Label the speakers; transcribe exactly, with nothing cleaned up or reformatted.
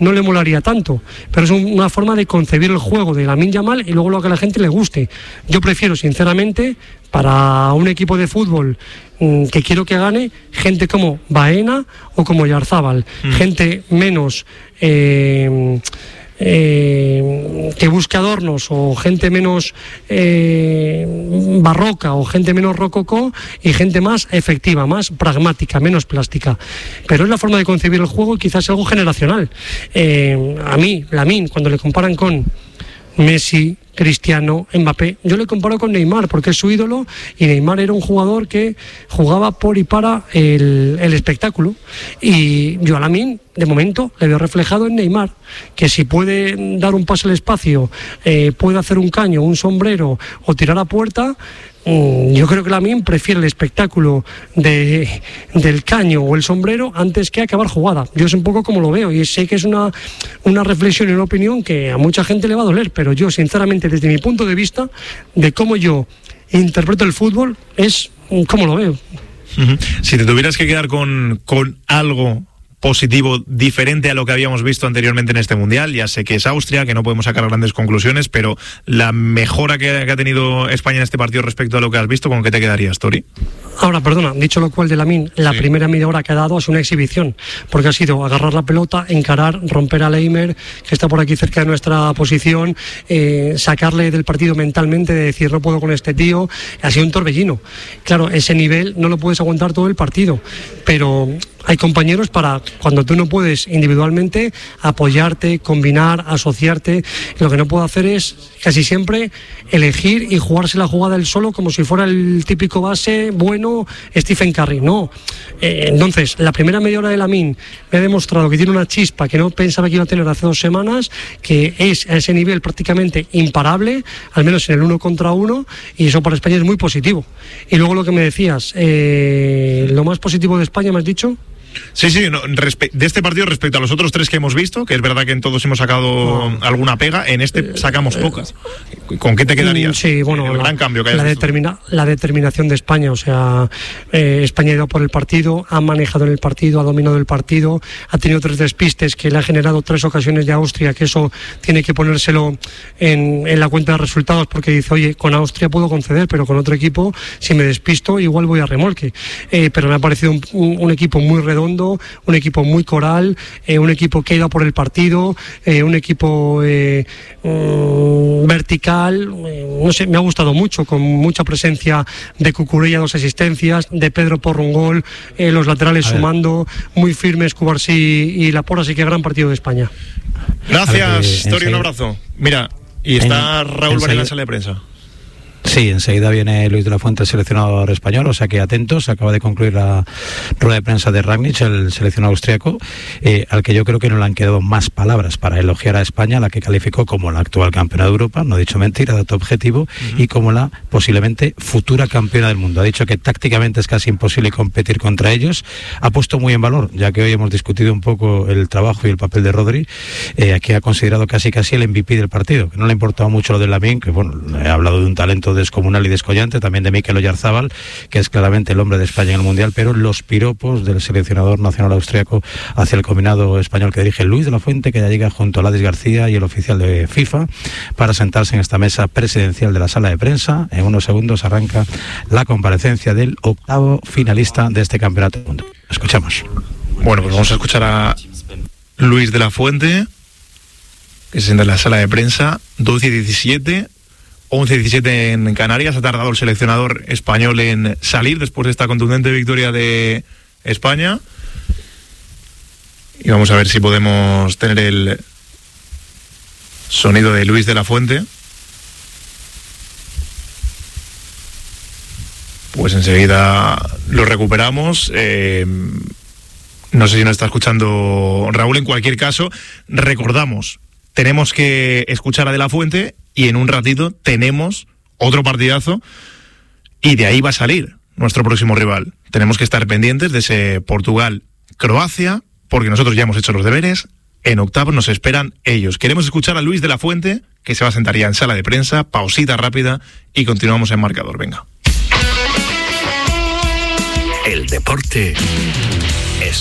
Speaker 1: no le molaría tanto, pero es un, una forma de concebir el juego de Lamine Yamal y luego lo que a la gente le guste. Yo prefiero, sinceramente, para un equipo de fútbol mmm, que quiero que gane, gente como Baena o como Yarzábal, mm. gente menos... Eh, Eh, que busque adornos, o gente menos eh, barroca, o gente menos rococó, y gente más efectiva, más pragmática, menos plástica. Pero es la forma de concebir el juego y quizás algo generacional. Eh, a mí, Lamine, cuando le comparan con Messi, Cristiano, Mbappé, yo le comparo con Neymar porque es su ídolo, y Neymar era un jugador que jugaba por y para el, el espectáculo, y yo a Lamine de momento le veo reflejado en Neymar, que si puede dar un pase al espacio, eh, puede hacer un caño, un sombrero o tirar a puerta. Yo creo que Lamine prefiere el espectáculo de, del caño o el sombrero antes que acabar jugada. Yo es un poco como lo veo, y sé que es una, una reflexión y una opinión que a mucha gente le va a doler, pero yo sinceramente, desde mi punto de vista, de cómo yo interpreto el fútbol, es como lo veo.
Speaker 2: Uh-huh. Si te tuvieras que quedar con, con algo positivo diferente a lo que habíamos visto anteriormente en este Mundial, ya sé que es Austria, que no podemos sacar grandes conclusiones, pero la mejora que, que ha tenido España en este partido respecto a lo que has visto, ¿con qué te quedarías, Tori?
Speaker 1: Ahora, perdona, dicho lo cual de Lamine, la sí. primera media hora que ha dado es una exhibición, porque ha sido agarrar la pelota, encarar, romper a Leimer, que está por aquí cerca de nuestra posición, eh, sacarle del partido mentalmente, de decir no puedo con este tío. Ha sido un torbellino. Claro, ese nivel no lo puedes aguantar todo el partido, pero hay compañeros para, cuando tú no puedes individualmente, apoyarte, combinar, asociarte. Lo que no puedo hacer es casi siempre elegir y jugarse la jugada él solo como si fuera el típico base bueno Stephen Curry. No. Eh, entonces, la primera media hora de Lamine me ha demostrado que tiene una chispa que no pensaba que iba a tener hace dos semanas, que es a ese nivel prácticamente imparable, al menos en el uno contra uno, y eso para España es muy positivo. Y luego lo que me decías, eh, lo más positivo de España, ¿me has dicho?
Speaker 2: Sí, sí, no, respe- de este partido respecto a los otros tres que hemos visto, que es verdad que en todos hemos sacado no. alguna pega, en este sacamos pocas. ¿Con qué te quedarías?
Speaker 1: Sí, bueno,
Speaker 2: el
Speaker 1: la,
Speaker 2: gran cambio que hay.
Speaker 1: La, determina, la determinación de España, o sea, eh, España ha ido por el partido, ha manejado en el partido, ha dominado el partido, ha tenido tres despistes que le ha generado tres ocasiones de Austria, que eso tiene que ponérselo en, en la cuenta de resultados, porque dice, oye, con Austria puedo conceder, pero con otro equipo, si me despisto, igual voy a remolque. Eh, pero me ha parecido un, un, un equipo muy redondo, un equipo muy coral, eh, un equipo que ha ido por el partido, eh, un equipo eh, um, vertical, eh, no sé, me ha gustado mucho, con mucha presencia de Cucurella, dos asistencias, de Pedro Porro un gol, eh, los laterales sumando, muy firmes Cubarsí y Laporta, así que gran partido de España.
Speaker 2: Gracias, Tori, un abrazo. Mira, y está Raúl Varela en sala de prensa.
Speaker 3: Sí, enseguida viene Luis de la Fuente, el seleccionador español, o sea que atentos. Acaba de concluir la rueda de prensa de Rangnick, el seleccionador austriaco, eh, al que yo creo que no le han quedado más palabras para elogiar a España, la que calificó como la actual campeona de Europa, no ha dicho mentira, dato objetivo, uh-huh. y como la posiblemente futura campeona del mundo. Ha dicho que tácticamente es casi imposible competir contra ellos. Ha puesto muy en valor, ya que hoy hemos discutido un poco el trabajo y el papel de Rodri, eh, que ha considerado casi casi el M V P del partido, que no le ha importado mucho lo de Lamine, que bueno, he hablado de un talento descomunal y descollante, también de Mikel Oyarzabal, que es claramente el hombre de España en el Mundial, pero los piropos del seleccionador nacional austriaco hacia el combinado español que dirige Luis de la Fuente, que ya llega junto a Ladis García y el oficial de FIFA para sentarse en esta mesa presidencial de la sala de prensa. En unos segundos arranca la comparecencia del octavo finalista de este campeonato del mundo. Escuchamos.
Speaker 2: Bueno, pues vamos a escuchar a Luis de la Fuente, que se sienta en la sala de prensa. Doce y diecisiete, once y diecisiete en Canarias. Ha tardado el seleccionador español en salir después de esta contundente victoria de España. Y vamos a ver si podemos tener el sonido de Luis de la Fuente. Pues enseguida lo recuperamos. Eh, no sé si nos está escuchando Raúl. En cualquier caso, recordamos, tenemos que escuchar a De la Fuente y en un ratito tenemos otro partidazo y de ahí va a salir nuestro próximo rival. Tenemos que estar pendientes de ese Portugal-Croacia, porque nosotros ya hemos hecho los deberes. En octavos nos esperan ellos. Queremos escuchar a Luis de la Fuente, que se va a sentar ya en sala de prensa, pausita rápida y continuamos en marcador. Venga.
Speaker 4: El deporte es